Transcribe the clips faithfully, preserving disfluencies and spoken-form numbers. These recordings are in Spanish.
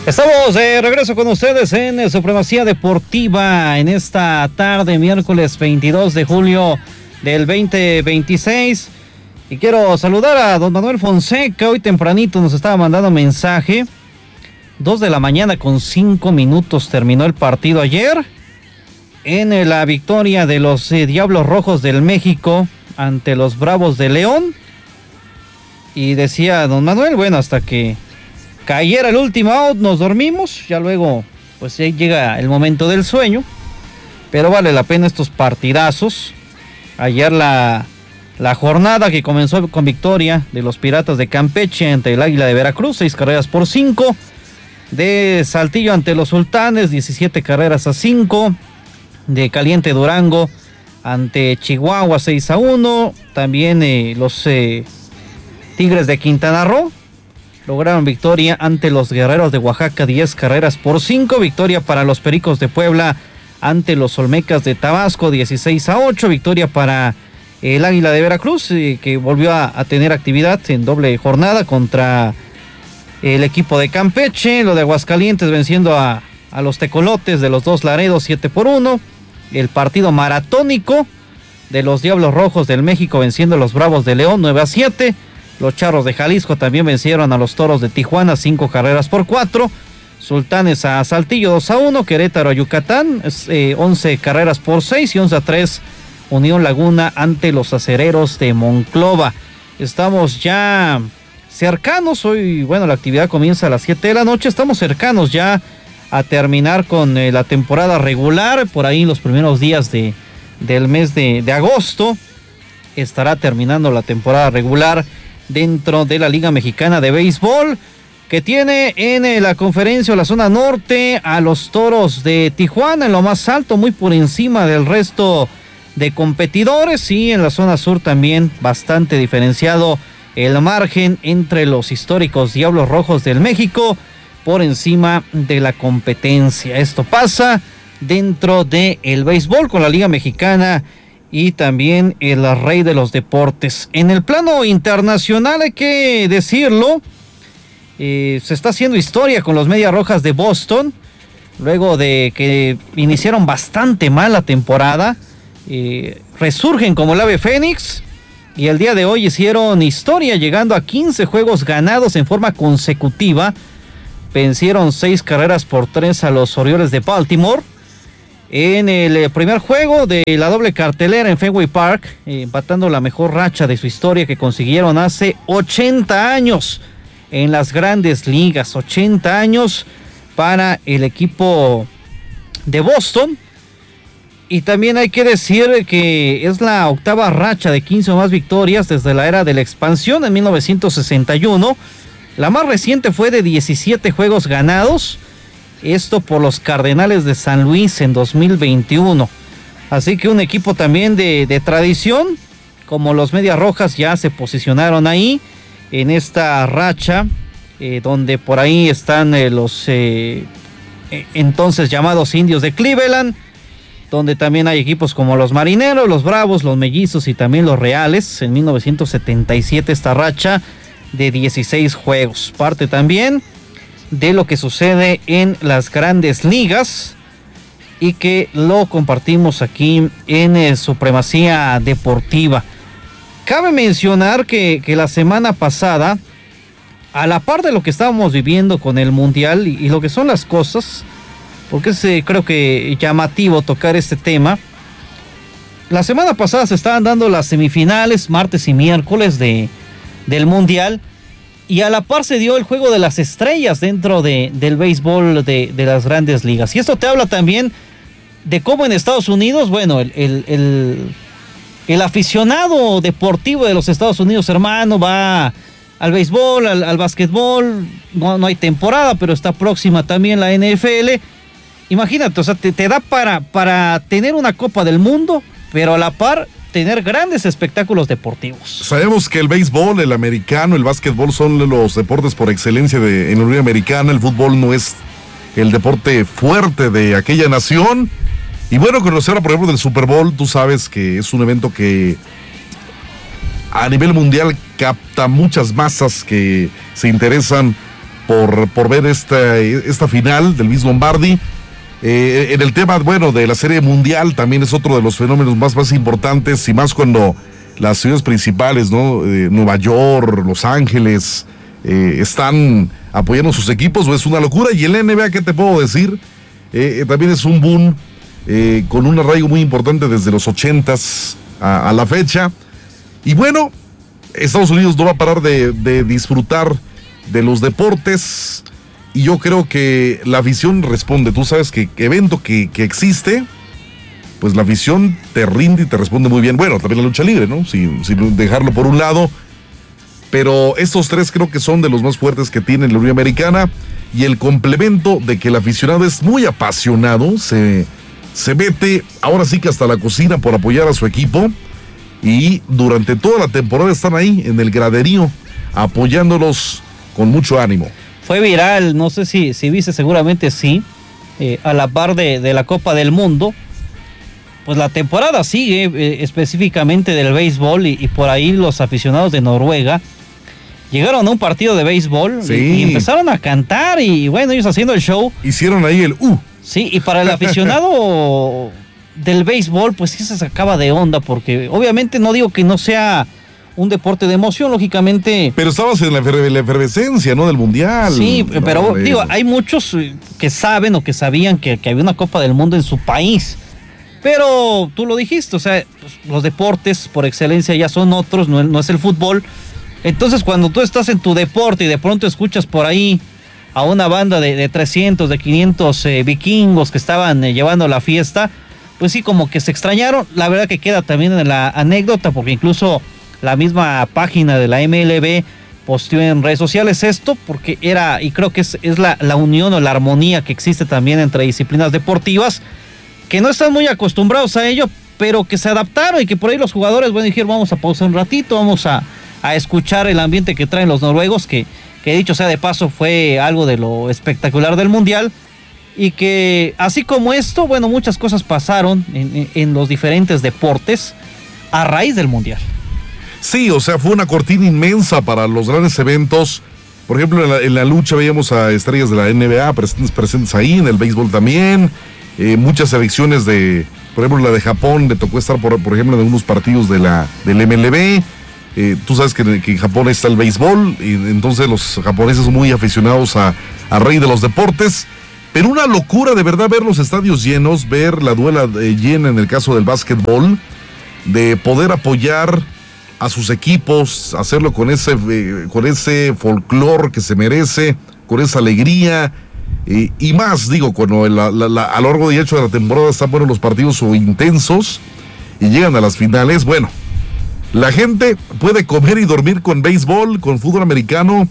Estamos de regreso con ustedes en Supremacía Deportiva en esta tarde, miércoles veintidós de julio del veinte veintiséis. Y quiero saludar a don Manuel Fonseca, hoy tempranito nos estaba mandando mensaje. Dos de la mañana con cinco minutos terminó el partido ayer. En la victoria de los eh, Diablos Rojos del México ante los Bravos de León. Y decía don Manuel, bueno, hasta que cayera el último out, nos dormimos, ya luego pues ya llega el momento del sueño, pero vale la pena estos partidazos. Ayer la, la jornada que comenzó con victoria de los Piratas de Campeche ante el Águila de Veracruz, seis carreras por cinco, de Saltillo ante los Sultanes, diecisiete carreras a cinco, de Caliente Durango ante Chihuahua, seis a uno, también eh, los eh, Tigres de Quintana Roo lograron victoria ante los Guerreros de Oaxaca, diez carreras por cinco. Victoria para los Pericos de Puebla ante los Olmecas de Tabasco, dieciséis a ocho. Victoria para el Águila de Veracruz, eh, que volvió a, a tener actividad en doble jornada contra el equipo de Campeche. Lo de Aguascalientes venciendo a, a los Tecolotes de los Dos Laredos, siete por uno. El partido maratónico de los Diablos Rojos del México venciendo a los Bravos de León, nueve a siete. Los Charros de Jalisco también vencieron a los Toros de Tijuana, cinco carreras por cuatro. Sultanes a Saltillo, dos a uno. Querétaro a Yucatán, eh, once carreras por seis. Y once a tres Unión Laguna ante los Acereros de Monclova. Estamos ya cercanos, hoy, bueno, la actividad comienza a las siete de la noche. Estamos cercanos ya a terminar con eh, la temporada regular. Por ahí los primeros días de, del mes de, de agosto estará terminando la temporada regular dentro de la Liga Mexicana de Béisbol, que tiene en la conferencia o la zona norte a los Toros de Tijuana en lo más alto, muy por encima del resto de competidores, y en la zona sur también bastante diferenciado el margen entre los históricos Diablos Rojos del México por encima de la competencia. Esto pasa dentro del béisbol con la Liga Mexicana y también el rey de los deportes. En el plano internacional hay que decirlo, eh, se está haciendo historia con los Medias Rojas de Boston, luego de que iniciaron bastante mal la temporada, eh, resurgen como el ave fénix, y el día de hoy hicieron historia llegando a quince juegos ganados en forma consecutiva. Vencieron seis carreras por tres a los Orioles de Baltimore. En el primer juego de la doble cartelera en Fenway Park, eh, empatando la mejor racha de su historia que consiguieron hace ochenta años en las grandes ligas. ochenta años para el equipo de Boston. Y también hay que decir que es la octava racha de quince o más victorias desde la era de la expansión en mil novecientos sesenta y uno. La más reciente fue de diecisiete juegos ganados. Esto por los Cardenales de San Luis en dos mil veintiuno. Así que un equipo también de, de tradición, como los Medias Rojas, ya se posicionaron ahí en esta racha, eh, donde por ahí están eh, los eh, entonces llamados Indios de Cleveland, donde también hay equipos como los Marineros, los Bravos, los Mellizos y también los Reales. En mil novecientos setenta y siete esta racha de dieciséis juegos. Parte también de lo que sucede en las grandes ligas y que lo compartimos aquí en eh, Supremacía Deportiva. Cabe mencionar que, que la semana pasada, a la par de lo que estábamos viviendo con el Mundial y, y lo que son las cosas, porque es eh, creo que llamativo tocar este tema, la semana pasada se estaban dando las semifinales, martes y miércoles de, del Mundial, y a la par se dio el juego de las estrellas dentro de, del béisbol de, de las grandes ligas. Y esto te habla también de cómo en Estados Unidos, bueno, el, el, el, el aficionado deportivo de los Estados Unidos, hermano, va al béisbol, al, al básquetbol. No, no hay temporada, pero está próxima también la N F L. Imagínate, o sea, te, te da para, para tener una Copa del Mundo, pero a la par tener grandes espectáculos deportivos. Sabemos que el béisbol, el americano, el básquetbol son los deportes por excelencia de, en la Unión Americana. El fútbol no es el deporte fuerte de aquella nación. Y bueno, conocer ahora, por ejemplo, del Super Bowl, tú sabes que es un evento que a nivel mundial capta muchas masas que se interesan por, por ver esta, esta final del Miss Lombardi. Eh, en el tema, bueno, de la Serie Mundial también es otro de los fenómenos más, más importantes, y más cuando las ciudades principales, ¿no? Eh, Nueva York, Los Ángeles, eh, están apoyando sus equipos, es una locura. Y el N B A, ¿qué te puedo decir? Eh, eh, también es un boom, eh, con un arraigo muy importante desde los ochentas a, a la fecha. Y bueno, Estados Unidos no va a parar de, de disfrutar de los deportes, y yo creo que la afición responde. Tú sabes que evento que, que existe, pues la afición te rinde y te responde muy bien. Bueno, también la lucha libre, ¿no? Sin, sin dejarlo por un lado, pero estos tres creo que son de los más fuertes que tiene la Unión Americana, y el complemento de que el aficionado es muy apasionado, se, se mete ahora sí que hasta la cocina por apoyar a su equipo, y durante toda la temporada están ahí en el graderío apoyándolos con mucho ánimo. Fue viral, no sé si, si viste, seguramente sí, eh, a la par de, de la Copa del Mundo. Pues la temporada sigue, eh, específicamente del béisbol, y, y por ahí los aficionados de Noruega llegaron a un partido de béisbol, sí, y, y empezaron a cantar, y, y bueno, ellos haciendo el show. Hicieron ahí el uh. Sí, y para el aficionado del béisbol, pues sí se sacaba de onda, porque obviamente no digo que no sea un deporte de emoción, lógicamente. Pero estabas en la, efer- la efervescencia, ¿no? Del mundial. Sí, no, pero de... digo, hay muchos que saben o que sabían que, que había una Copa del Mundo en su país. Pero tú lo dijiste, o sea, pues, los deportes por excelencia ya son otros, no, no es el fútbol. Entonces, cuando tú estás en tu deporte y de pronto escuchas por ahí a una banda de, de trescientos, de quinientos eh, vikingos que estaban eh, llevando la fiesta, pues sí, como que se extrañaron. La verdad que queda también en la anécdota, porque incluso la misma página de la M L B posteó en redes sociales esto, porque era, y creo que es, es la, la unión o la armonía que existe también entre disciplinas deportivas, que no están muy acostumbrados a ello, pero que se adaptaron, y que por ahí los jugadores, bueno, dijeron, vamos a pausar un ratito, vamos a, a escuchar el ambiente que traen los noruegos, que, que dicho sea de paso, fue algo de lo espectacular del Mundial, y que así como esto, bueno, muchas cosas pasaron en, en los diferentes deportes a raíz del Mundial. Sí, o sea, fue una cortina inmensa para los grandes eventos. Por ejemplo, en la, en la lucha veíamos a estrellas de la N B A presentes, presentes ahí, en el béisbol también. Eh, muchas selecciones de, por ejemplo, la de Japón, le tocó estar, por, por ejemplo, en unos partidos de la, del M L B. Eh, tú sabes que, que en Japón está el béisbol, y entonces los japoneses son muy aficionados a, a rey de los deportes. Pero una locura de verdad ver los estadios llenos, ver la duela eh, llena en el caso del básquetbol, de poder apoyar a sus equipos, hacerlo con ese, eh, con ese folclor que se merece, con esa alegría, eh, y más, digo, cuando la, la, la, a lo largo y hecho de la temporada están buenos los partidos o intensos y llegan a las finales. Bueno, la gente puede comer y dormir con béisbol, con fútbol americano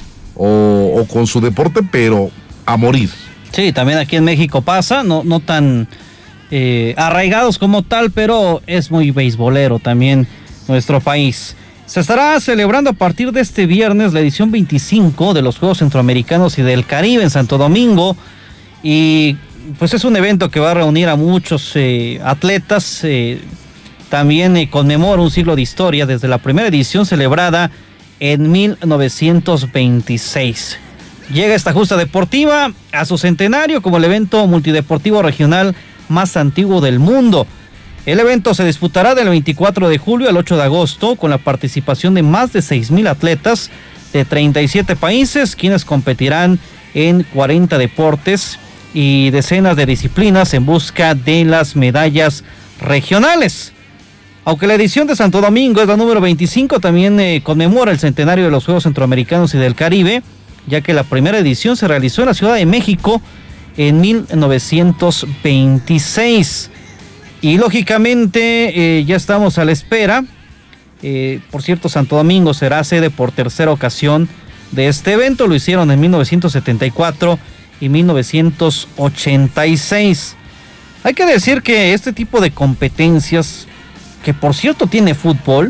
o, o con su deporte, pero a morir. Sí, también aquí en México pasa, no, no tan eh, arraigados como tal, pero es muy beisbolero también nuestro país. Se estará celebrando a partir de este viernes la edición veinticinco de los Juegos Centroamericanos y del Caribe en Santo Domingo, y pues es un evento que va a reunir a muchos eh, atletas. Eh, también eh, conmemora un siglo de historia desde la primera edición celebrada en mil novecientos veintiséis. Llega esta justa deportiva a su centenario como el evento multideportivo regional más antiguo del mundo. El evento se disputará del veinticuatro de julio al ocho de agosto con la participación de más de seis mil atletas de treinta y siete países, quienes competirán en cuarenta deportes y decenas de disciplinas en busca de las medallas regionales. Aunque la edición de Santo Domingo es la número veinticinco, también eh, conmemora el centenario de los Juegos Centroamericanos y del Caribe, ya que la primera edición se realizó en la Ciudad de México en mil novecientos veintiséis. Y lógicamente eh, ya estamos a la espera. Eh, por cierto, Santo Domingo será sede por tercera ocasión de este evento. Lo hicieron en mil novecientos setenta y cuatro y mil novecientos ochenta y seis. Hay que decir que este tipo de competencias, que por cierto tiene fútbol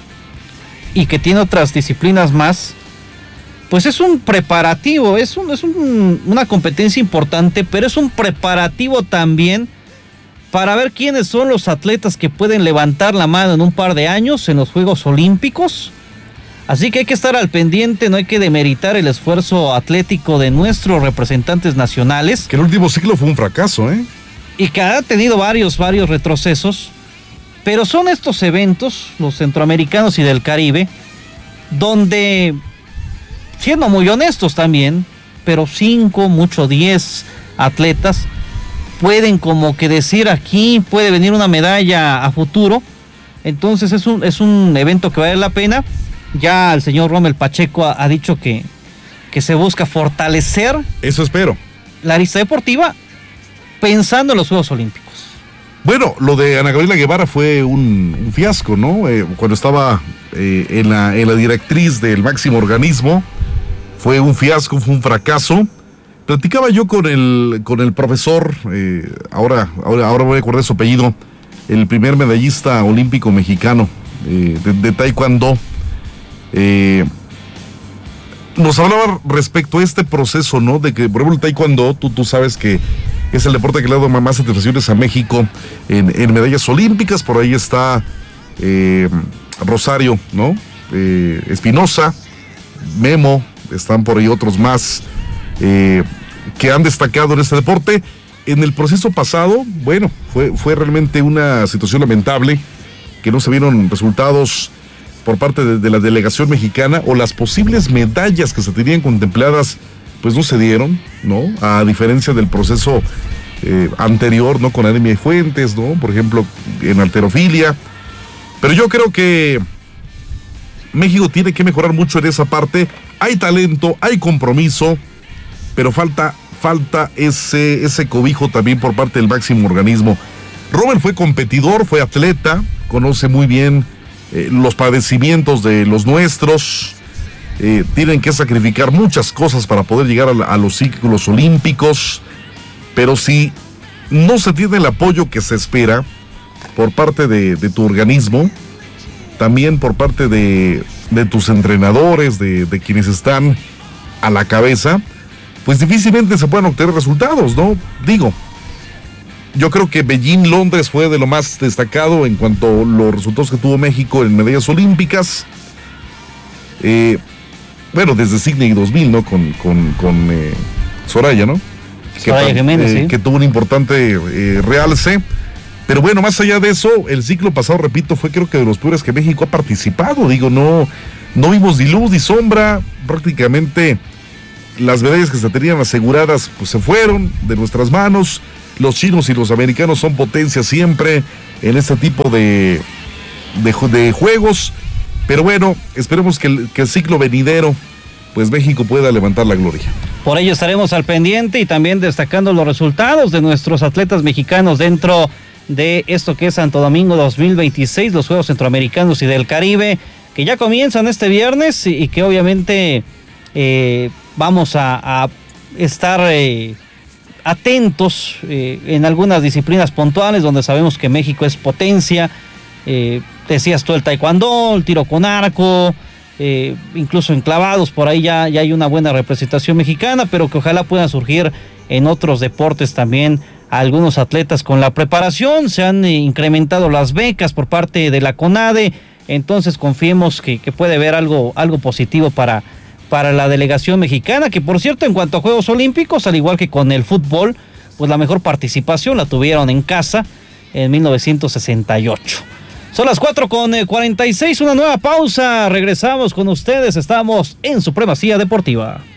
y que tiene otras disciplinas más, pues es un preparativo, es, un, es un, una competencia importante, pero es un preparativo también para ver quiénes son los atletas que pueden levantar la mano en un par de años en los Juegos Olímpicos, Así que hay que estar al pendiente, no hay que demeritar el esfuerzo atlético de nuestros representantes nacionales. Que el último ciclo fue un fracaso, ¿eh? Y que ha tenido varios, varios retrocesos. Pero son estos eventos, los centroamericanos y del Caribe, donde, siendo muy honestos también, pero cinco, mucho diez atletas pueden como que decir aquí puede venir una medalla a futuro. Entonces es un, es un evento que vale la pena. Ya el señor Rommel Pacheco ha, ha dicho que, que se busca fortalecer. Eso espero. La lista deportiva pensando en los Juegos Olímpicos. Bueno, lo de Ana Gabriela Guevara fue un, un fiasco, ¿no? Eh, cuando estaba eh, en, la, en la directriz del máximo organismo, fue un fiasco, fue un fracaso. Platicaba yo con el, con el profesor, eh, ahora, ahora, ahora voy a acordar su apellido, el primer medallista olímpico mexicano eh, de, de taekwondo. Eh, nos hablaba respecto a este proceso, ¿no? De que, por ejemplo, el taekwondo, tú, tú sabes que es el deporte que le ha dado más satisfacciones a México en, en medallas olímpicas. Por ahí está eh, Rosario, ¿no? Eh, Espinosa, Memo, están por ahí otros más eh, que han destacado en este deporte. En el proceso pasado, bueno, fue, fue realmente una situación lamentable, que no se vieron resultados por parte de, de la delegación mexicana, o las posibles medallas que se tenían contempladas pues no se dieron, ¿no? A diferencia del proceso eh, anterior, ¿no? Con anemia de Fuentes, ¿no? Por ejemplo, en halterofilia. Pero yo creo que México tiene que mejorar mucho en esa parte. Hay talento, hay compromiso, pero falta, falta ese, ese cobijo también por parte del máximo organismo. Robert fue competidor, fue atleta, conoce muy bien eh, los padecimientos de los nuestros. Eh, tienen que sacrificar muchas cosas para poder llegar a, la, a los ciclos olímpicos, pero si no se tiene el apoyo que se espera por parte de, de tu organismo, también por parte de, de tus entrenadores, de, de quienes están a la cabeza, pues difícilmente se pueden obtener resultados, ¿no? Digo, yo creo que Beijing, Londres fue de lo más destacado en cuanto a los resultados que tuvo México en medallas olímpicas. Eh, Bueno, desde Sydney dos mil, ¿no? Con, con, con eh, Soraya, ¿no? Soraya que, Jiménez, eh, sí. Que tuvo un importante eh, realce. Pero bueno, más allá de eso, el ciclo pasado, repito, fue creo que de los peores que México ha participado. Digo, no, no vimos ni luz ni sombra. Prácticamente las medallas que se tenían aseguradas pues se fueron de nuestras manos. Los chinos y los americanos son potencias siempre en este tipo de, de, de juegos. Pero bueno, esperemos que el, que el ciclo venidero, pues México pueda levantar la gloria. Por ello estaremos al pendiente y también destacando los resultados de nuestros atletas mexicanos dentro de esto que es Santo Domingo dos mil veintiséis, los Juegos Centroamericanos y del Caribe, que ya comienzan este viernes y, y que obviamente eh, vamos a, a estar eh, atentos eh, en algunas disciplinas puntuales donde sabemos que México es potencia. Eh, decías tú el taekwondo, el tiro con arco, eh, incluso en clavados, por ahí ya, ya hay una buena representación mexicana, pero que ojalá puedan surgir en otros deportes también algunos atletas con la preparación. Se han eh, incrementado las becas por parte de la CONADE, entonces confiemos que, que puede haber algo, algo positivo para, para la delegación mexicana, que por cierto, en cuanto a Juegos Olímpicos, al igual que con el fútbol, pues la mejor participación la tuvieron en casa en mil novecientos sesenta y ocho. Son las cuatro con cuarenta y seis, una nueva pausa, regresamos con ustedes, estamos en Supremacía Deportiva.